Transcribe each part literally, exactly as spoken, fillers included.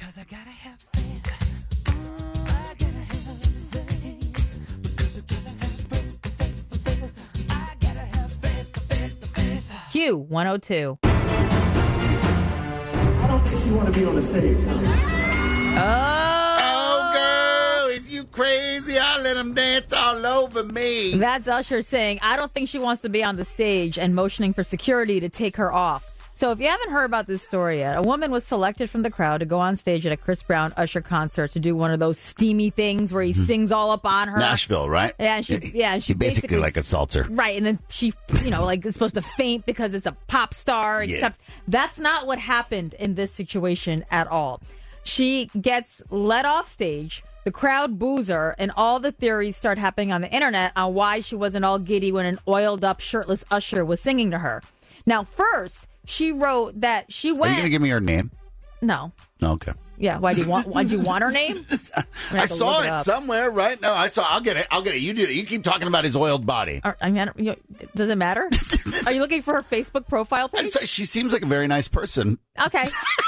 Because I gotta have faith. I gotta have faith. Because I gotta have faith. I gotta have faith. Faith. Faith. Q one oh two. I don't think she want to be on the stage. Oh. Oh, girl, if you crazy, I'll let them dance all over me. That's Usher saying, I don't think she wants to be on the stage, and motioning for security to take her off. So if you haven't heard about this story yet, a woman was selected from the crowd to go on stage at a Chris Brown Usher concert to do one of those steamy things where he mm-hmm. sings all up on her. Nashville, right? Yeah, she, yeah, she basically, basically like assaults her. Right, and then she, you know, like is supposed to faint because it's a pop star, except yeah. that's not what happened in this situation at all. She gets let off stage. The crowd boos her, and all the theories start happening on the internet on why she wasn't all giddy when an oiled-up, shirtless Usher was singing to her. Now, first, she wrote that she went... Are you going to give me her name? No. Okay. Yeah, why do you want? Why do you want her name? I saw it, it somewhere, right? No, I saw. I'll get it. I'll get it. You do it. You keep talking about his oiled body. Are, I mean, you know, does it matter? Are you looking for her Facebook profile page? Say, she seems like a very nice person. Okay.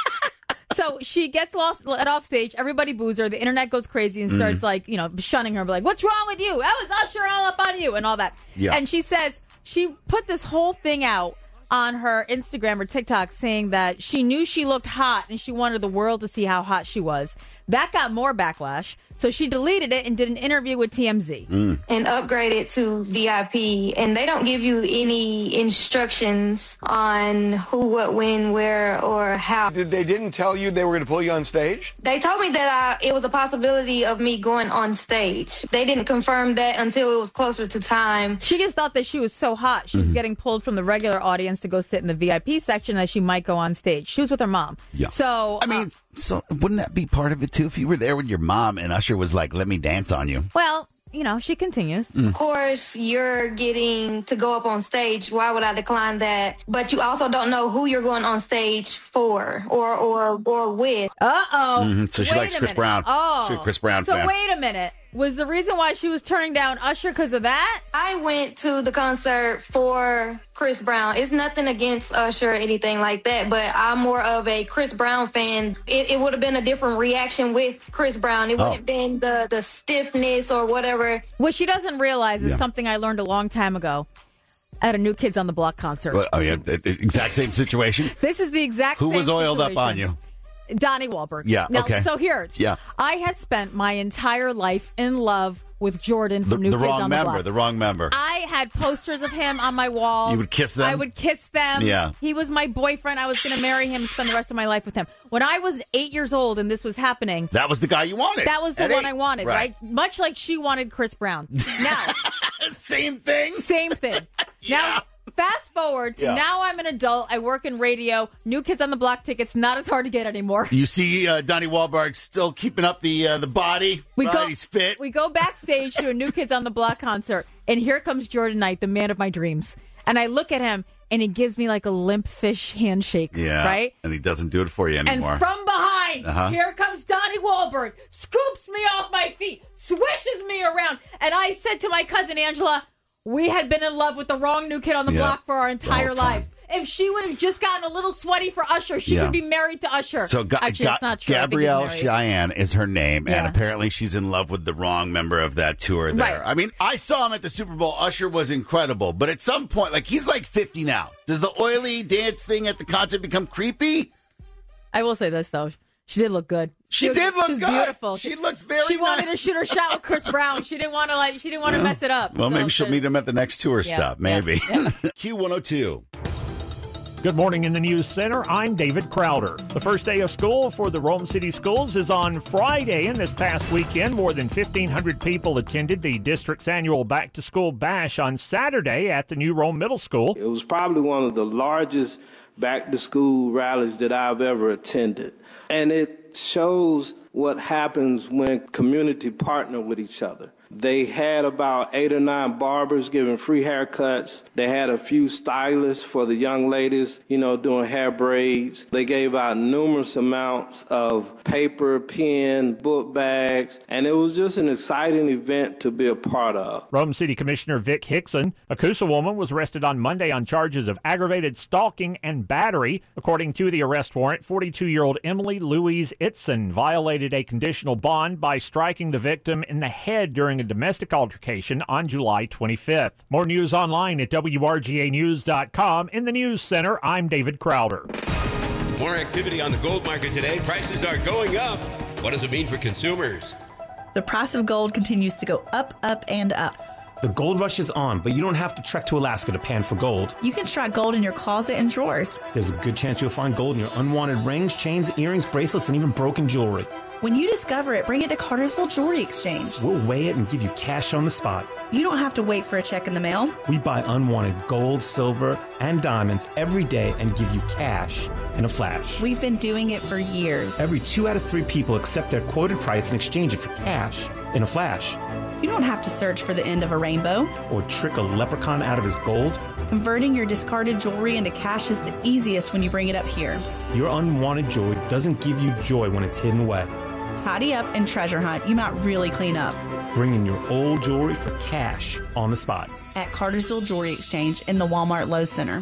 So she gets lost, let off stage. Everybody boos her. The internet goes crazy and starts, mm. like, you know, shunning her. Like, what's wrong with you? That was Usher all up on you and all that. Yeah. And she says she put this whole thing out on her Instagram or TikTok saying that she knew she looked hot and she wanted the world to see how hot she was. That got more backlash. So she deleted it and did an interview with T M Z. Mm. And upgraded to V I P. And they don't give you any instructions on who, what, when, where, or how. Did they didn't tell you they were going to pull you on stage? They told me that I, it was a possibility of me going on stage. They didn't confirm that until it was closer to time. She just thought that she was so hot. She was mm-hmm. getting pulled from the regular audience to go sit in the V I P section that she might go on stage. She was with her mom. Yeah. So, I mean, uh, so wouldn't that be part of it, too? If you were there with your mom and Usher was like, let me dance on you. Well, you know, she continues. Mm. Of course, you're getting to go up on stage. Why would I decline that? But you also don't know who you're going on stage for or or, or with. Uh-oh. Mm-hmm. So she wait likes a Chris minute. Brown. Oh. She's a Chris Brown so fan. So wait a minute. Was the reason why she was turning down Usher because of that? I went to the concert for Chris Brown. It's nothing against Usher or anything like that, but I'm more of a Chris Brown fan. It, it would have been a different reaction with Chris Brown. It wouldn't have oh. been the, the stiffness or whatever. What she doesn't realize is yeah. something I learned a long time ago at a New Kids on the Block concert. Well, oh, yeah, exact same situation. This is the exact Who same was oiled situation. up on you? Donnie Wahlberg. Yeah, now, okay. So here, yeah. I had spent my entire life in love with Jordan from the, New the Kids wrong on member, the Block. The wrong member. I had posters of him on my wall. You would kiss them? I would kiss them. Yeah. He was my boyfriend. I was going to marry him and spend the rest of my life with him. When I was eight years old and this was happening. That was the guy you wanted. That was the At one eight. I wanted, right. right? Much like she wanted Chris Brown. Now. Same thing? Same thing. yeah. Now. Fast forward to yeah. now I'm an adult. I work in radio. New Kids on the Block tickets, not as hard to get anymore. You see uh, Donnie Wahlberg still keeping up the uh, the body. We right? go, He's fit. We go backstage to a New Kids on the Block concert, and here comes Jordan Knight, the man of my dreams. And I look at him, and he gives me like a limp fish handshake. Yeah, right? And he doesn't do it for you anymore. And from behind, uh-huh. here comes Donnie Wahlberg, scoops me off my feet, swishes me around. And I said to my cousin Angela, we had been in love with the wrong New Kid on the yeah. Block for our entire life. If she would have just gotten a little sweaty for Usher, she yeah. would be married to Usher. So Ga- Actually, Ga- it's not true. Gabrielle Cheyenne is her name, yeah. and apparently she's in love with the wrong member of that tour there. Right. I mean, I saw him at the Super Bowl. Usher was incredible, but at some point, like, he's like fifty now. Does the oily dance thing at the concert become creepy? I will say this, though. She did look good. She, she was, did look she was good. Beautiful. She, she looks very. She nice. wanted to shoot her shot with Chris Brown. She didn't want to like. She didn't want to yeah. mess it up. Well, so, maybe she'll so. meet him at the next tour yeah, stop. Maybe. Yeah, yeah. Q one oh two. Good morning in the News Center. I'm David Crowder. The first day of school for the Rome City Schools is on Friday, and this past weekend, more than fifteen hundred people attended the district's annual back-to-school bash on Saturday at the new Rome Middle School. It was probably one of the largest back-to-school rallies that I've ever attended, and it shows what happens when community partner with each other. They had about eight or nine barbers giving free haircuts. They had a few stylists for the young ladies, you know, doing hair braids. They gave out numerous amounts of paper, pen, book bags, and it was just an exciting event to be a part of. Rome City Commissioner Vic Hickson. A Coosa woman was arrested on Monday on charges of aggravated stalking and battery. According to the arrest warrant, forty-two-year-old Emily Louise Itzen violated a conditional bond by striking the victim in the head during a domestic altercation on July twenty-fifth. More news online at W R G A news dot com. In the News Center, I'm David Crowder. More activity on the gold market today. Prices are going up. What does it mean for consumers? The price of gold continues to go up, up, and up. The gold rush is on, but you don't have to trek to Alaska to pan for gold. You can track gold in your closet and drawers. There's a good chance you'll find gold in your unwanted rings, chains, earrings, bracelets, and even broken jewelry. When you discover it, bring it to Cartersville Jewelry Exchange. We'll weigh it and give you cash on the spot. You don't have to wait for a check in the mail. We buy unwanted gold, silver, and diamonds every day and give you cash in a flash. We've been doing it for years. Every two out of three people accept their quoted price and exchange it for cash in a flash. You don't have to search for the end of a rainbow. Or trick a leprechaun out of his gold. Converting your discarded jewelry into cash is the easiest when you bring it up here. Your unwanted jewelry doesn't give you joy when it's hidden away. Tidy up and treasure hunt. You might really clean up. Bring in your old jewelry for cash on the spot. At Cartersville Jewelry Exchange in the Walmart Lowe's Center.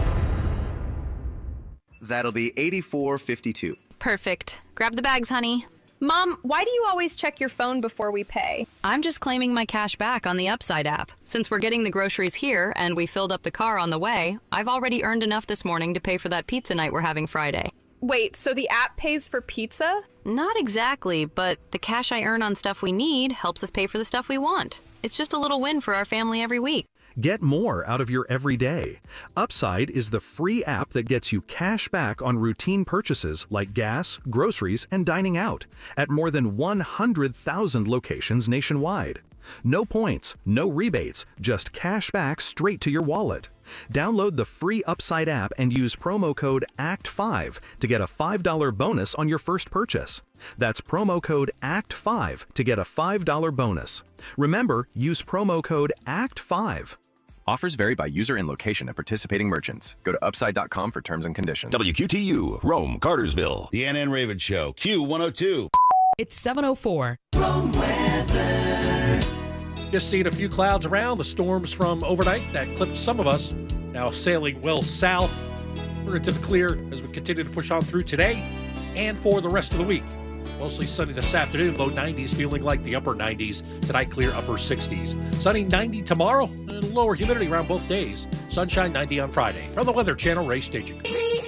That'll be eighty-four fifty-two. Perfect. Grab the bags, honey. Mom, why do you always check your phone before we pay? I'm just claiming my cash back on the Upside app. Since we're getting the groceries here and we filled up the car on the way, I've already earned enough this morning to pay for that pizza night we're having Friday. Wait, so the app pays for pizza? Not exactly, but the cash I earn on stuff we need helps us pay for the stuff we want. It's just a little win for our family every week. Get more out of your everyday. Upside is the free app that gets you cash back on routine purchases like gas, groceries, and dining out at more than one hundred thousand locations nationwide. No points, no rebates, just cash back straight to your wallet. Download the free Upside app and use promo code A C T five to get a five dollar bonus on your first purchase. That's promo code A C T five to get a five dollar bonus. Remember, use promo code A C T five. Offers vary by user and location at participating merchants. Go to upside dot com for terms and conditions. W Q T U, Rome, Cartersville. The Ann Ann Raven Show, Q one oh two. It's seven oh four. Rome weather. Just seeing a few clouds around. The storms from overnight that clipped some of us now sailing well south. We're into the clear as we continue to push on through today and for the rest of the week. Mostly sunny this afternoon, low nineties, feeling like the upper nineties. Tonight, clear upper sixties. Sunny ninety tomorrow, and lower humidity around both days. Sunshine ninety on Friday. From the Weather Channel, Ray Staging.